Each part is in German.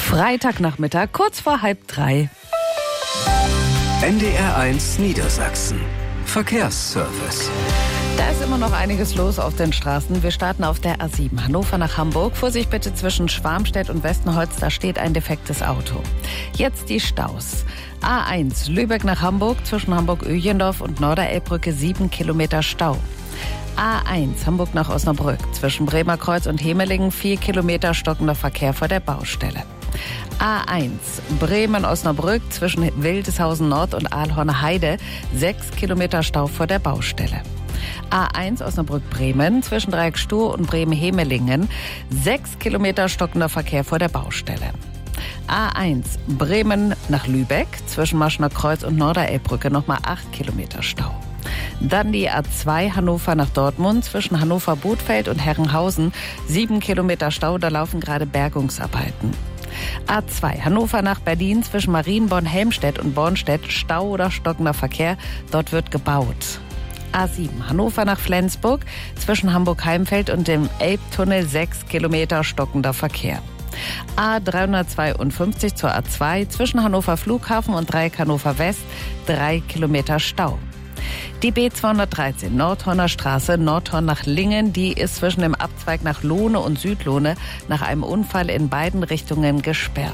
Freitagnachmittag, kurz vor 2:30. NDR1 Niedersachsen. Verkehrsservice. Da ist immer noch einiges los auf den Straßen. Wir starten auf der A7 Hannover nach Hamburg. Vorsicht bitte zwischen Schwarmstedt und Westenholz, da steht ein defektes Auto. Jetzt die Staus. A1 Lübeck nach Hamburg, zwischen Hamburg-Öjendorf und Norderelbbrücke 7 Kilometer Stau. A1 Hamburg nach Osnabrück, zwischen Bremerkreuz und Hemelingen 4 Kilometer stockender Verkehr vor der Baustelle. A1 Bremen-Osnabrück, zwischen Wildeshausen Nord und Aalhorner Heide 6 Kilometer Stau vor der Baustelle. A1 Osnabrück-Bremen, zwischen Dreieck-Stur und Bremen-Hemelingen 6 Kilometer stockender Verkehr vor der Baustelle. A1 Bremen nach Lübeck, zwischen Maschener Kreuz und Norderelbbrücke nochmal 8 Kilometer Stau. Dann die A2 Hannover nach Dortmund, zwischen Hannover-Bothfeld und Herrenhausen 7 Kilometer Stau, da laufen gerade Bergungsarbeiten. A2 Hannover nach Berlin, zwischen Marienborn-Helmstedt und Bornstedt Stau oder stockender Verkehr, dort wird gebaut. A7 Hannover nach Flensburg, zwischen Hamburg-Heimfeld und dem Elbtunnel 6 Kilometer stockender Verkehr. A352 zur A2, zwischen Hannover Flughafen und Dreieck Hannover West 3 Kilometer Stau. Die B213 Nordhorner Straße, Nordhorn nach Lingen, die ist zwischen dem Abzweig nach Lohne und Südlohne nach einem Unfall in beiden Richtungen gesperrt.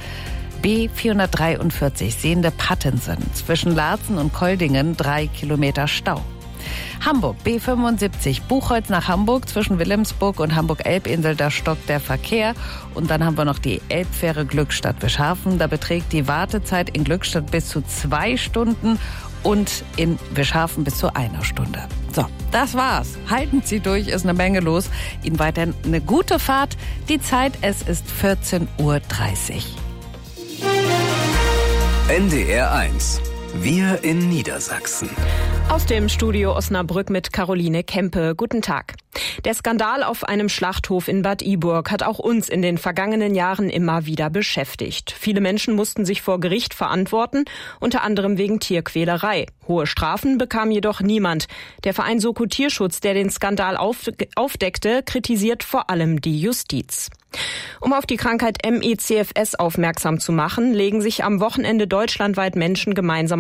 B443 Sehnde-Pattensen, zwischen Laatzen und Koldingen 3 Kilometer Stau. Hamburg B75 Buchholz nach Hamburg, zwischen Wilhelmsburg und Hamburg-Elbinsel, da stockt der Verkehr. Und dann haben wir noch die Elbfähre Glückstadt-Wischhafen. Da beträgt die Wartezeit in Glückstadt bis zu 2 Stunden und in Wischhafen bis zu 1 Stunde. So, das war's. Halten Sie durch, ist eine Menge los. Ihnen weiterhin eine gute Fahrt. Die Zeit, es ist 14:30 Uhr. NDR1. Wir in Niedersachsen. Aus dem Studio Osnabrück mit Caroline Kempe. Guten Tag. Der Skandal auf einem Schlachthof in Bad Iburg hat auch uns in den vergangenen Jahren immer wieder beschäftigt. Viele Menschen mussten sich vor Gericht verantworten, unter anderem wegen Tierquälerei. Hohe Strafen bekam jedoch niemand. Der Verein Soko Tierschutz, der den Skandal aufdeckte, kritisiert vor allem die Justiz. Um auf die Krankheit ME/CFS aufmerksam zu machen, legen sich am Wochenende deutschlandweit Menschen gemeinsam